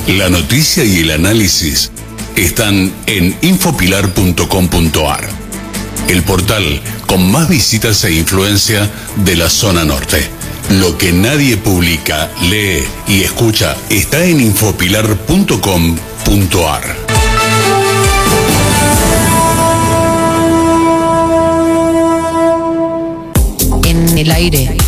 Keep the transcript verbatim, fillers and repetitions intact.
La noticia y el análisis están en infopilar punto com punto ar, el portal con más visitas e influencia de la zona norte. Lo que nadie publica, lee y escucha está en infopilar punto com punto ar. En el aire.